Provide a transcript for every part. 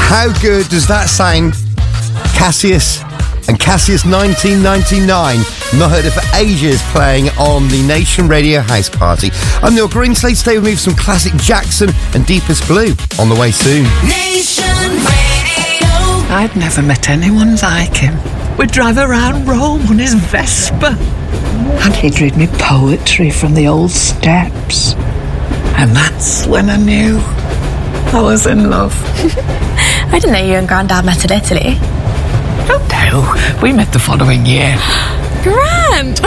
How good does that sound? Cassius and Cassius 1999. Not heard it for ages, playing on the Nation Radio House Party. I'm Neil Greenslade. Stay with me for some classic Jackson and Deepest Blue on the way soon. Nation Radio. I'd never met anyone like him. We'd drive around Rome on his Vespa. And he'd read me poetry from the old steps. And that's when I knew I was in love. I didn't know you and Grandad met in Italy. Oh no, we met the following year. Grand!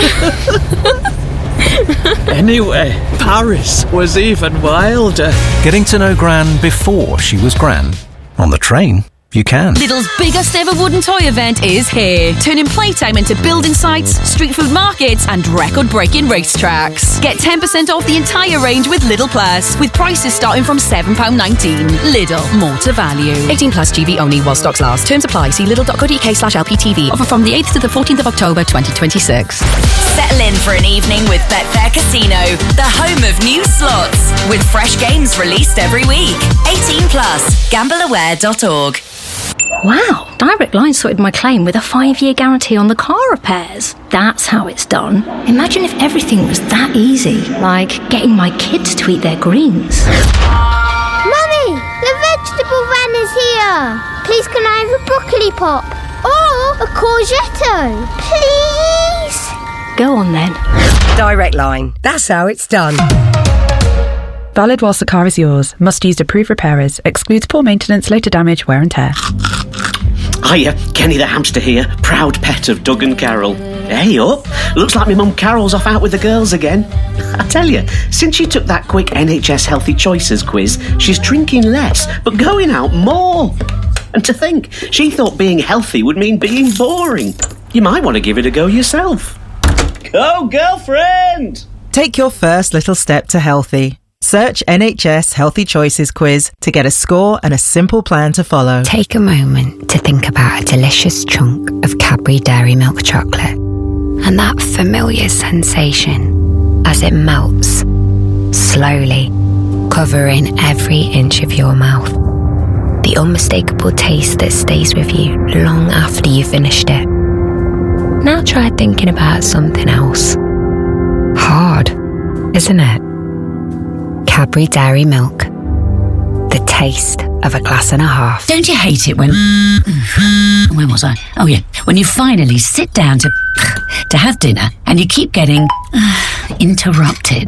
Anyway, Paris was even wilder. Getting to know Gran before she was Gran. On the train, you can. Lidl's biggest ever wooden toy event is here, turning playtime into building sites, street food markets and record-breaking racetracks. Get 10% off the entire range with Lidl Plus, with prices starting from £7.19. Lidl, more to value. 18 plus GB only while stocks last. Terms apply. See lidl.co.uk/LPTV. Offer from the 8th to the 14th of October 2026. Settle in for an evening with Betfair Casino, the home of new slots, with fresh games released every week. 18 plus. Gambleaware.org. Wow, Direct Line sorted my claim with a 5-year guarantee on the car repairs. That's how it's done. Imagine if everything was that easy, like getting my kids to eat their greens. Mummy, the vegetable van is here. Please can I have a broccoli pop? Or a courgette? Please? Go on then. Direct Line. That's how it's done. Valid whilst the car is yours. Must use approved repairers. Excludes poor maintenance, later damage, wear and tear. Hiya, Kenny the hamster here, proud pet of Doug and Carol. Hey up, looks like my mum Carol's off out with the girls again. I tell you, since she took that quick NHS Healthy Choices quiz, she's drinking less, but going out more. And to think, she thought being healthy would mean being boring. You might want to give it a go yourself. Go, girlfriend! Take your first little step to healthy. Search NHS Healthy Choices quiz to get a score and a simple plan to follow. Take a moment to think about a delicious chunk of Cadbury Dairy Milk chocolate and that familiar sensation as it melts, slowly, covering every inch of your mouth. The unmistakable taste that stays with you long after you've finished it. Now try thinking about something else. Hard, isn't it? Cadbury Dairy Milk. The taste of a glass and a half. Don't you hate it when... Where was I? Oh yeah, when you finally sit down to have dinner and you keep getting interrupted.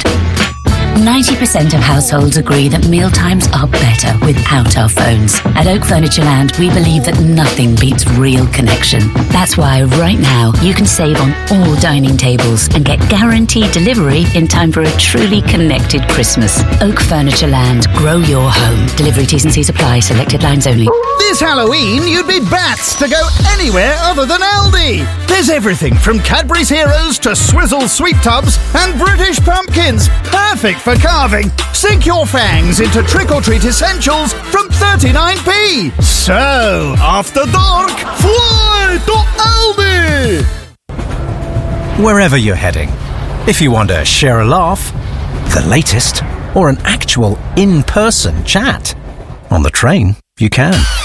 90% of households agree that mealtimes are better without our phones. At Oak Furniture Land, we believe that nothing beats real connection. That's why right now you can save on all dining tables and get guaranteed delivery in time for a truly connected Christmas. Oak Furniture Land, grow your home. Delivery T's and C's apply. Selected lines only. This Halloween, you'd be bats to go anywhere other than Aldi. There's everything from Cadbury's Heroes to Swizzle Sweet Tubs and British Pumpkins. Perfect for carving. Sink your fangs into trick-or-treat essentials from 39p. So, after dark, fly to Aldi! Wherever you're heading, if you want to share a laugh, the latest, or an actual in-person chat, on the train, you can.